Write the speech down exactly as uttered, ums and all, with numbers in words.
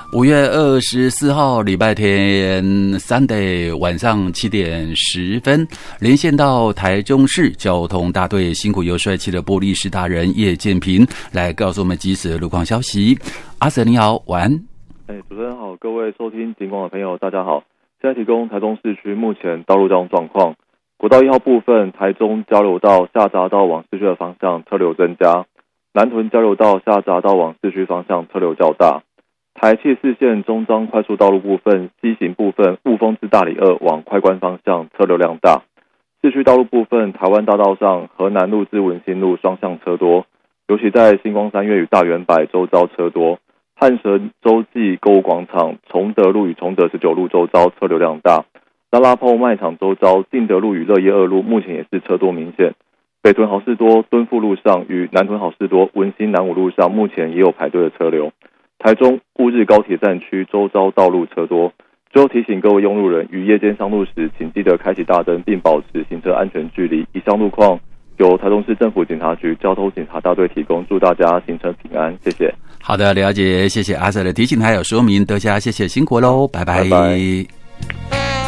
五月二十四号礼拜天 Sunday 晚上七点十分，连线到台中市交通大队辛苦又帅气的玻璃师大人叶建平，来告诉我们即时的路况消息。阿 Sir 你好，晚安。 哎，主持人好，各位收听警广的朋友大家好，现在提供台中市区目前道路交通状况。国道一号部分，台中交流道下匝道往市区的方向车流增加，南屯交流道下匝道往市区方向车流较大。台七四线中彰快速道路部分，西行部分雾峰至大里二往快关方向车流量大。市区道路部分，台湾大道上河南路至文心路双向车多，尤其在星光三越与大圆柏周遭车多。汉神洲际购物广场、崇德路与崇德十九路周遭车流量大。拉拉泡卖场周遭定德路与乐业二路目前也是车多明显。北屯好事多敦富路上与南屯好事多文心南五路上目前也有排队的车流。台中乌日高铁站区周遭道路车多。最后提醒各位用路人，于夜间上路时，请记得开启大灯，并保持行车安全距离。以上路况由台中市政府警察局交通警察大队提供，祝大家行车平安，谢谢。 好的，了解，谢谢阿 Sir 的提醒还有说明，大家谢谢辛苦喽，拜拜。 拜拜。